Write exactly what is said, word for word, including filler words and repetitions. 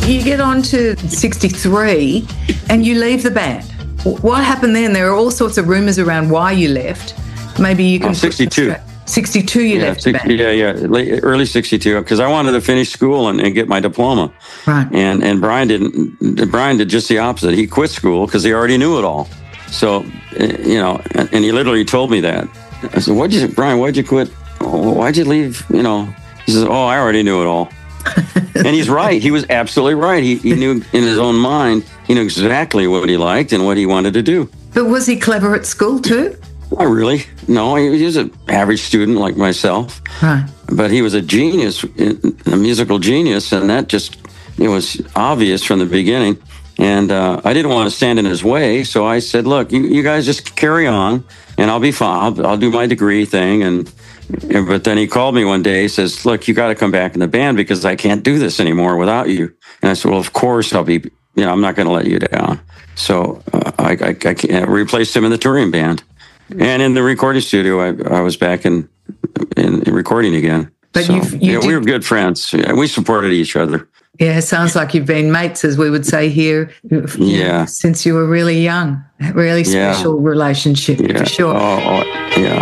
You get on to sixty-three and you leave the band. What happened then? There are all sorts of rumours around why you left. Maybe you can... Oh, sixty-two. sixty-two you yeah, left six, the band. Yeah, yeah, late, early sixty-two, because I wanted to finish school and, and get my diploma. Right. And and Brian didn't. Brian did just the opposite. He quit school because he already knew it all. So, you know, and, and he literally told me that. I said, why'd you, Brian, why'd you quit? Why'd you leave? You know, he says, oh, I already knew it all. And he's right. He was absolutely right. He, he knew in his own mind, he knew exactly what he liked and what he wanted to do. But was he clever at school too? Not really. No, he, he was an average student like myself. Right. But he was a genius, a musical genius, and that just, it was obvious from the beginning. And uh, I didn't want to stand in his way, so I said, look, you, you guys just carry on, and I'll be fine. I'll, I'll do my degree thing. And But then he called me one day, he says, look, you got to come back in the band because I can't do this anymore without you. And I said, well, of course I'll be, you know, I'm not going to let you down. So uh, I, I, I replaced him in the touring band. And in the recording studio, I, I was back in, in, in recording again. But so, you've, you yeah, did... we were good friends. Yeah, we supported each other. Yeah, it sounds like you've been mates, as we would say here, yeah. since you were really young. A really special yeah. relationship, yeah. for sure. Oh, oh, yeah.